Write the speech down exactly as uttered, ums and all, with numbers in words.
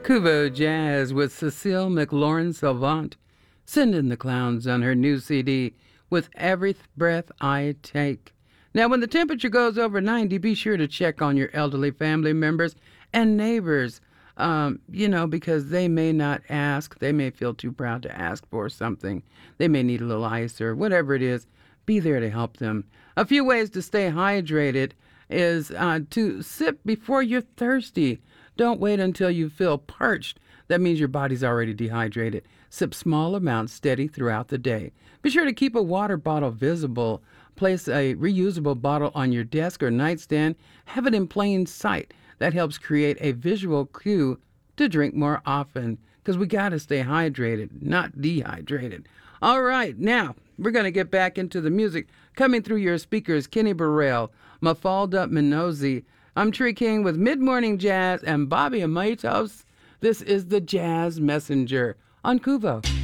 Kuvo Jazz with Cecile McLaurin Salvant, sending the clowns on her new C D, With Every Breath I Take. Now, when the temperature goes over ninety, be sure to check on your elderly family members and neighbors, um, you know, because they may not ask. They may feel too proud to ask for something. They may need a little ice or whatever it is. Be there to help them. A few ways to stay hydrated is uh, to sip before you're thirsty. Don't wait until you feel parched. That means your body's already dehydrated. Sip small amounts steady throughout the day. Be sure to keep a water bottle visible. Place a reusable bottle on your desk or nightstand. Have it in plain sight. That helps create a visual cue to drink more often, because we got to stay hydrated, not dehydrated. All right, now we're going to get back into the music. Coming through your speakers, Kenny Burrell, Mafalda Minozi. I'm Tree King with Mid-Morning Jazz and Bobby Amatos. This is the Jazz Messenger on Kuvo.